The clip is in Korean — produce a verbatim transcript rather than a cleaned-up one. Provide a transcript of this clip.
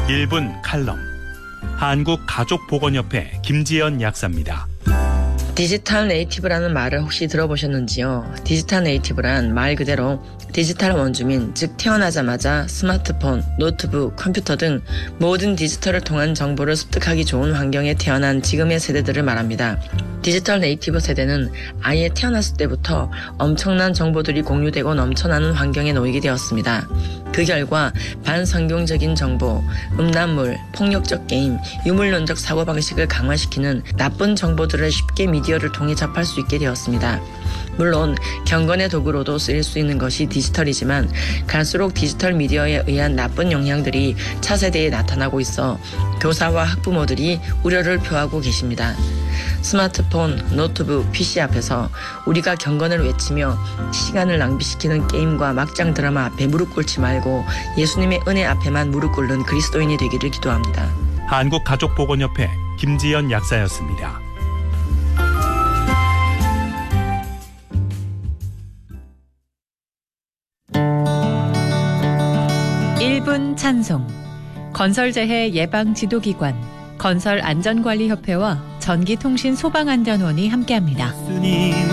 일 분 칼럼. 한국가족보건협회 김지연 약사입니다. 디지털 네이티브라는 말을 혹시 들어보셨는지요? 디지털 네이티브란 말 그대로 디지털 원주민, 즉 태어나자마자 스마트폰, 노트북, 컴퓨터 등 모든 디지털을 통한 정보를 습득하기 좋은 환경에 태어난 지금의 세대들을 말합니다. 디지털 네이티브 세대는 아예 태어났을 때부터 엄청난 정보들이 공유되고 넘쳐나는 환경에 놓이게 되었습니다. 그 결과 반성경적인 정보, 음란물, 폭력적 게임, 유물론적 사고방식을 강화시키는 나쁜 정보들을 쉽게 미디어를 통해 접할 수 있게 되었습니다. 물론 경건의 도구로도 쓰일 수 있는 것이 디지털이지만 갈수록 디지털 미디어에 의한 나쁜 영향들이 차세대에 나타나고 있어 교사와 학부모들이 우려를 표하고 계십니다. 스마트폰, 노트북, 피씨 앞에서 우리가 경건을 외치며 시간을 낭비시키는 게임과 막장 드라마 앞에 무릎 꿇지 말고 예수님의 은혜 앞에만 무릎 꿇는 그리스도인이 되기를 기도합니다. 한국가족보건협회 김지연 약사였습니다. 일 분 찬송. 건설재해 예방지도기관, 건설안전관리협회와 전기통신소방안전원이 함께합니다.